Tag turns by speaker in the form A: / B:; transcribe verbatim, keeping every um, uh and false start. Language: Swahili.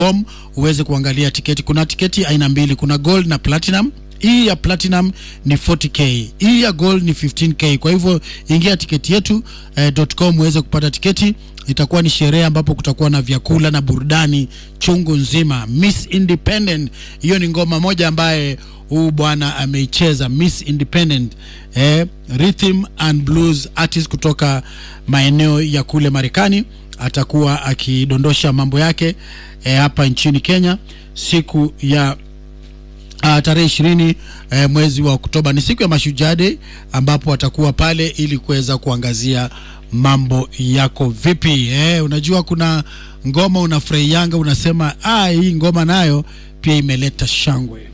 A: com uweze kuangalia tiketi. Kuna tiketi aina mbili, kuna gold na platinum. Hii ya platinum ni forty K, hii ya gold ni fifteen K. Kwa hivyo ingia tiketi yetu eh, .com uweze kupata tiketi. Itakuwa ni sherehe ambapo kutakuwa na vyakula na burudani chungu nzima. Miss Independent, hiyo ni ngoma moja ambaye huu bwana ameicheza, Miss Independent, eh, rhythm and blues artist kutoka maeneo ya kule Marekani. Atakuwa akidondosha mambo yake eh, hapa nchini Kenya siku ya Uh, tarehe ishirini eh, mwezi wa Oktoba. Ni siku ya Mashujaa Day ambapo atakuwa pale ili kuweza kuangazia mambo yako vipi. Eh, unajua kuna ngoma unafurahianga, unasema ah, hii ngoma nayo pia imeleta shangwe.